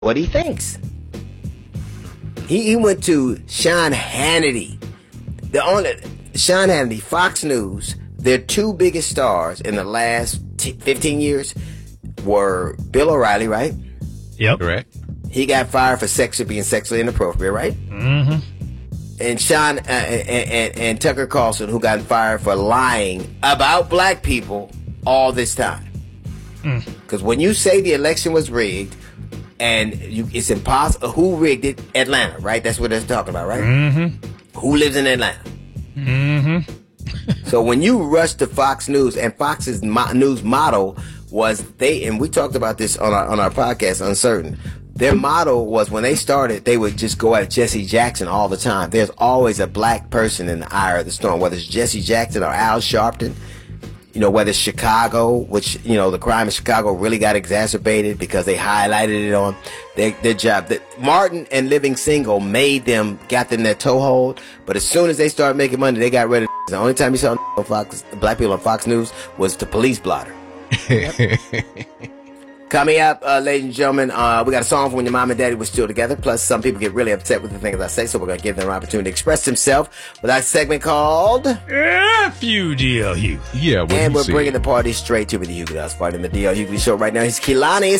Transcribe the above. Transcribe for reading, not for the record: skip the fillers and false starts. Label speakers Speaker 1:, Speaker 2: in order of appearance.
Speaker 1: what he thinks. He went to Sean Hannity. Sean Hannity, Fox News. Their two biggest stars in the last 15 years were Bill O'Reilly, right?
Speaker 2: Yep.
Speaker 3: Correct.
Speaker 1: He got fired for being sexually inappropriate, right?
Speaker 2: Mm-hmm.
Speaker 1: And Sean and Tucker Carlson, who got fired for lying about black people all this time. Because when you say the election was rigged, and it's impossible. Who rigged it? Atlanta, right? That's what they're talking about, right?
Speaker 2: Mm-hmm.
Speaker 1: Who lives in Atlanta?
Speaker 2: Mm-hmm.
Speaker 1: So when you rush to Fox News, and Fox's news motto was and we talked about this on our podcast, Uncertain. Their motto was when they started, they would just go at Jesse Jackson all the time. There's always a black person in the eye of the storm, whether it's Jesse Jackson or Al Sharpton. Whether it's Chicago, which, the crime in Chicago really got exacerbated because they highlighted it on their job. That Martin and Living Single got them their toehold, but as soon as they started making money, they got rid of the only time you saw black people on Fox News was the police blotter. Coming up, ladies and gentlemen, we got a song for when your mom and daddy were still together. Plus, some people get really upset with the things I say, so we're going to give them an opportunity to express themselves with our segment called
Speaker 2: F you, D.L. Hughley.
Speaker 3: Yeah,
Speaker 1: and we're bringing the party straight to the Hughley House party in the D.L. Hughley Show right now. He's Kehlani.